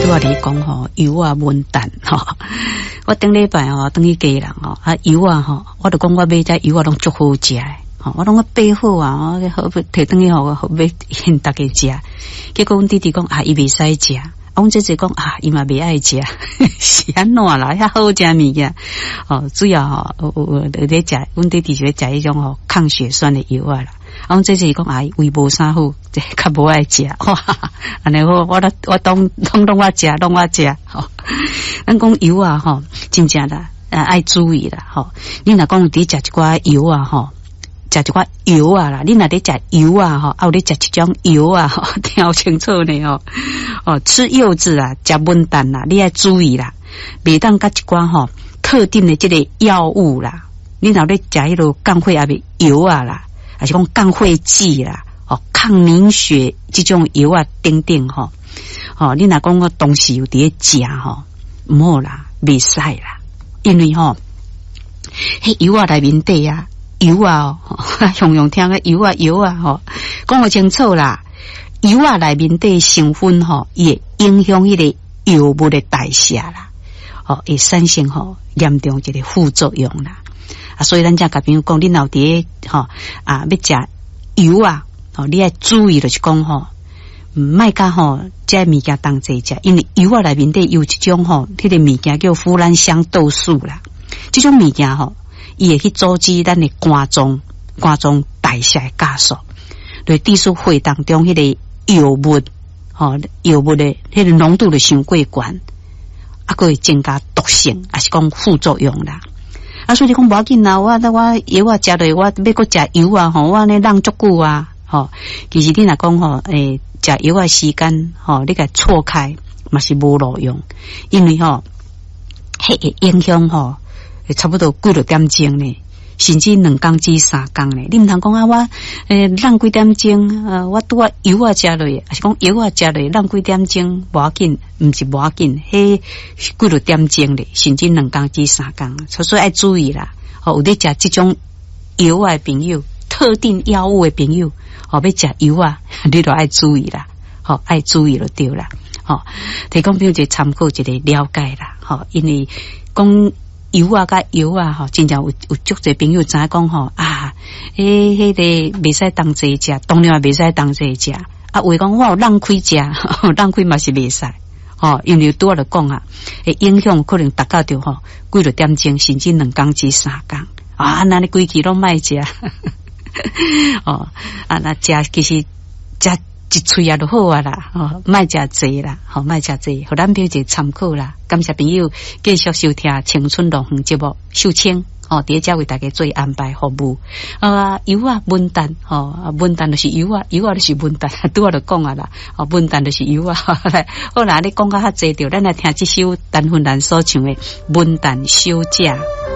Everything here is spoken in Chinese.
拄仔咧讲吼，油啊文旦吼，我顶礼拜吼等去家人吼，油啊吼，我就讲我买只油啊拢足好食诶，吼，我拢个备好啊，我好摕等去吼，好要献大家食。结果阮弟弟讲伊袂使食。阮姐姐讲伊嘛袂爱食，是安怎啦？遐好食物件，主要有咧食，阮弟弟就咧食迄种抗血栓的药啊啦。阮姐姐讲伊胃无啥好，即较无爱食，哇！安尼我当我食，拢我食，咱讲油啊真正啦，爱注意啦，你若讲伫食一寡油啊食一寡油啊啦，你若咧食油啊有咧食一种油啊听清楚呢吃柚子啊，食文旦啦，你要注意啦，袂当甲一寡特定的这个药物啦，你若咧食迄落降血压的油啊啦，还是讲降血剂啦，抗凝血这种油啊等等你若讲我东西有伫咧食唔好啦，袂使啦，因为迄油啊内面底啊。油啊，常常听个油啊，讲得清楚啦。油啊内面的成分伊会影响迄个药物的代谢啦，会产生严重一个副作用啦。所以咱才甲朋友讲，你若伫要食油啊，你要注意就是讲唔卖甲这物件当济食，因为油啊内面的有一种迄个物件叫呋兰香豆素啦，这种物件伊会去阻止咱的肝脏代谢的加速，对致使血当中迄个药物的迄个浓度就伤过高，还会增加毒性，还是讲副作用啦。所以你讲无要紧啦，我油啊食落，我要搁食油啊我安尼浪足久啊其实你若讲食油啊时间你甲错开嘛是无路用，因为迄会影响差不多几多点钟呢，甚至2天至3天呢。你唔通讲我浪几点钟我拄油啊食落，还是讲油啊食落浪几点钟无要紧，唔是无要紧，迄几多点钟咧，甚至2天至3天，所以爱注意啦。有咧食这种油啊的朋友，特定药物的朋友，要食油啊，你都爱注意啦，爱注意就对啦。提供朋友就参考一个了解啦，因为讲。油啊，甲油啊，真正有足侪朋友知影讲迄个袂使当济食，当然也袂使当济食。话讲我有浪费食，浪费嘛是袂使。因为拄仔就讲会影响可能达到着几多点钟，甚至2天至3天。那你规期拢卖食。那食其实食一喙啊就好啊啦，卖食济啦，卖食济，互咱朋友一个参考啦。感谢朋友继续收听青春乐园节目，秀清伫遮为大家做安排服务。油啊文旦文旦就是油啊，油啊就是文旦，拄仔就讲啊啦，文旦就是油啊。好啦，你讲到较济着，咱来听这首陈芬兰所唱的《文旦小姐》。